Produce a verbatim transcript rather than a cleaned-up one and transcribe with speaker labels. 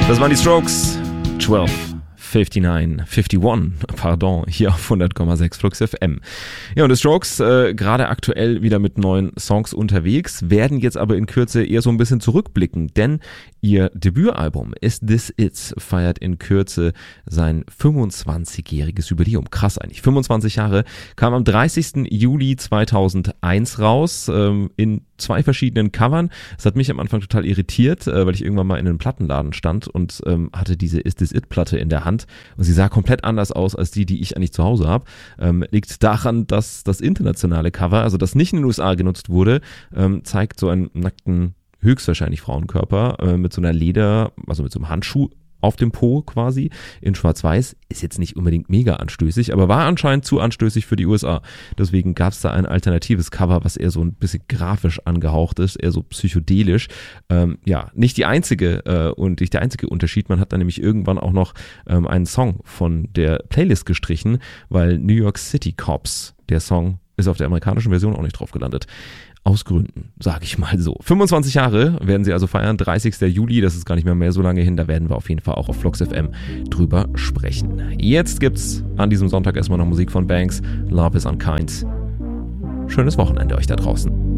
Speaker 1: Das waren die Strokes. zwölf. neunundfünfzig, einundfünfzig, pardon, hier auf hundert Komma sechs Flux F M. Ja, und die Strokes, äh, gerade aktuell wieder mit neuen Songs unterwegs, werden jetzt aber in Kürze eher so ein bisschen zurückblicken, denn ihr Debütalbum Is This It feiert in Kürze sein fünfundzwanzigjähriges Jubiläum. Krass eigentlich. fünfundzwanzig Jahre, kam am dreißigsten Juli zweitausendeins raus, ähm, in zwei verschiedenen Covern. Das hat mich am Anfang total irritiert, äh, weil ich irgendwann mal in einem Plattenladen stand und ähm, hatte diese Is This It Platte in der Hand und sie sah komplett anders aus als die, die ich eigentlich zu Hause habe. Ähm, liegt daran, dass das internationale Cover, also das nicht in den U S A genutzt wurde, ähm, zeigt so einen nackten, höchstwahrscheinlich Frauenkörper äh, mit so einer Leder, also mit so einem Handschuh auf dem Po quasi, in schwarz-weiß, ist jetzt nicht unbedingt mega anstößig, aber war anscheinend zu anstößig für die U S A. Deswegen gab es da ein alternatives Cover, was eher so ein bisschen grafisch angehaucht ist, eher so psychedelisch. Ähm, ja, nicht die einzige äh, und nicht der einzige Unterschied. Man hat dann nämlich irgendwann auch noch ähm, einen Song von der Playlist gestrichen, weil New York City Cops, der Song, ist auf der amerikanischen Version auch nicht drauf gelandet. Aus Gründen, sage ich mal so. fünfundzwanzig Jahre werden sie also feiern, dreißigsten Juli, das ist gar nicht mehr, mehr so lange hin, da werden wir auf jeden Fall auch auf Flux F M drüber sprechen. Jetzt gibt's an diesem Sonntag erstmal noch Musik von Banks, Love is Unkind. Schönes Wochenende euch da draußen.